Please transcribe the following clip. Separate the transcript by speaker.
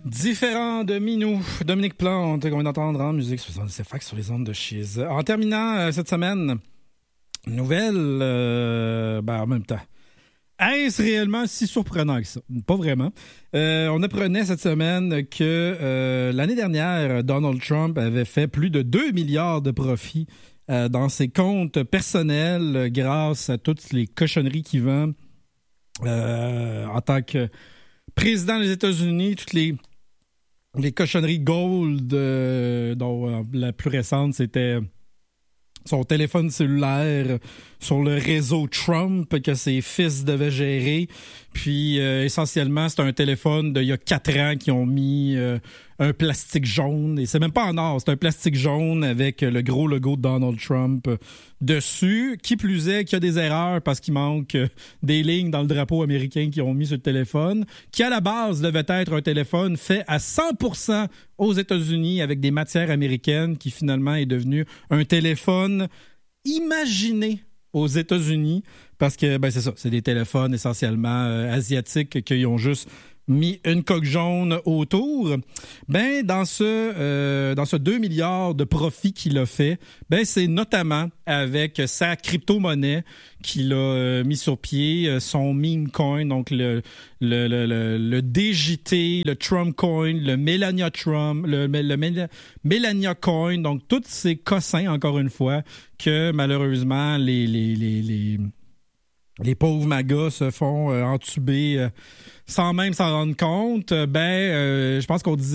Speaker 1: Différent de Minou, Dominique Plante, qu'on vient d'entendre en musique sur les ondes de Chiz. En terminant cette semaine, nouvelle, en même temps. Est-ce réellement si surprenant que ça? Pas vraiment. On apprenait cette semaine que l'année dernière, Donald Trump avait fait plus de 2 milliards de profits dans ses comptes personnels grâce à toutes les cochonneries qu'il vend en tant que président des États-Unis, toutes les cochonneries gold, dont la plus récente, c'était son téléphone cellulaire sur le réseau Trump que ses fils devaient gérer. Puis, essentiellement, c'est un téléphone d'il y a 4 ans qui ont mis un plastique jaune. Et c'est même pas en or, c'est un plastique jaune avec le gros logo de Donald Trump dessus. Qui plus est, qu'il y a des erreurs parce qu'il manque des lignes dans le drapeau américain qu'ils ont mis sur le téléphone, qui à la base devait être un téléphone fait à 100% aux États-Unis avec des matières américaines, qui finalement est devenu un téléphone imaginé aux États-Unis, parce que, c'est ça, c'est des téléphones essentiellement asiatiques qui ont juste mis une coque jaune autour. Dans ce 2 milliards de profits qu'il a fait, c'est notamment avec sa crypto-monnaie qu'il a mis sur pied, son meme coin, donc le DJT, le Trump coin, le Melania Trump, le Melania coin, donc tous ces cossins, encore une fois, que malheureusement les pauvres magas se font entuber sans même s'en rendre compte. Je pense qu'on disait